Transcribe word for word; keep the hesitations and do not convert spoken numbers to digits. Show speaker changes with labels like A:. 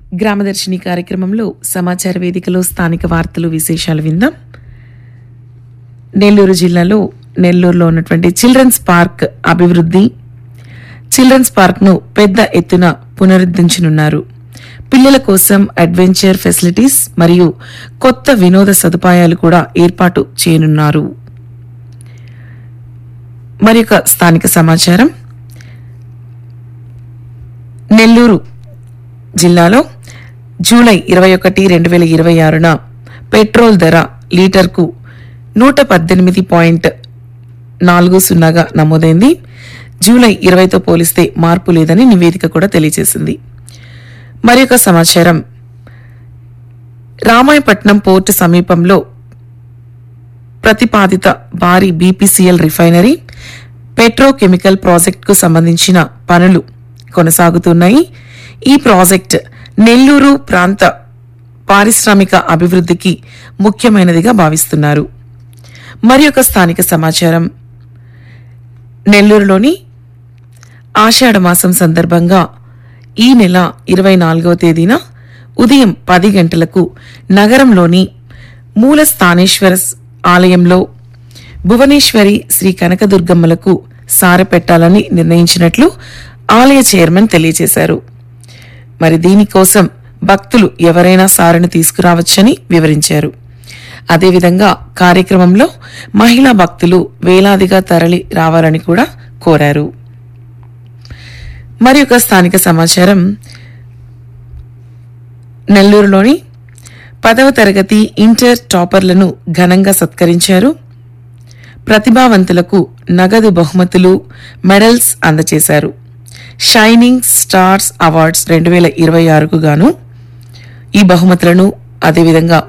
A: గ్రామదర్శిని కార్యక్రమంలో సమాచార వేదికలో స్థానిక వార్తలు విశేషాలు విందాం. నెల్లూరు జిల్లాలో నెల్లూరులో ఉన్నటువంటి చిల్డ్రన్స్ పార్క్ అభివృద్ధి, చిల్డ్రన్స్ పార్క్ ను పెద్ద ఎత్తున పునరుద్ధరించనున్నారు. పిల్లల కోసం అడ్వెంచర్ ఫెసిలిటీస్ మరియు కొత్త వినోద సదుపాయాలు కూడా ఏర్పాటు చేయనున్నారు. మరొక స్థానిక సమాచారం, నెల్లూరు జిల్లాలో జూలై ఇరవై ఒకటి రెండు వేల ఇరవై ఆరున పెట్రోల్ ధర లీటర్కు నూట పద్దెనిమిది పాయింట్ నాలుగు సున్నాగా నమోదైంది. జూలై ఇరవైతో పోలిస్తే మార్పు లేదని నివేదిక కూడా తెలియజేసింది. మరొక సమాచారం, రామాయపట్నం పోర్టు సమీపంలో ప్రతిపాదిత భారీ బీపీసీఎల్ రిఫైనరీ పెట్రోకెమికల్ ప్రాజెక్టుకు సంబంధించిన పనులు కొనసాగుతున్నాయి. ఈ ప్రాజెక్ట్ నెల్లూరు ప్రాంత పారిశ్రామిక అభివృద్ధికి ముఖ్యమైనదిగా భావిస్తున్నారు. మరి ఒక స్థానిక సమాచారం, నెల్లూరులోని ఆషాఢ మాసం సందర్భంగా ఈ నెల ఇరవై నాలుగవ తేదీన ఉదయం పది గంటలకు నగరంలోని మూల స్థానేశ్వర ఆలయంలో భువనేశ్వరి శ్రీ కనకదుర్గమ్మలకు సారె పెట్టాలని నిర్ణయించినట్లు ఆలయ చైర్మన్ తెలియజేశారు. మరి దీనికోసం భక్తులు ఎవరైనా సారెను తీసుకురావచ్చని వివరించారు. అదేవిధంగా కార్యక్రమంలో మహిళా భక్తులు వేలాదిగా తరలి రావాలని కూడా కోరారు. మరి ఒక స్థానిక సమాచారం, నెల్లూరులోని పదవ తరగతి ఇంటర్ టాపర్లను ఘనంగా సత్కరించారు. ప్రతిభావంతులకు నగదు బహుమతులు, మెడల్స్ అందజేశారు. షైనింగ్ స్టార్స్ అవార్డ్స్ రెండు వేల ఇరవై ఆరుకు గాను ఈ బహుమతులను, అదేవిధంగా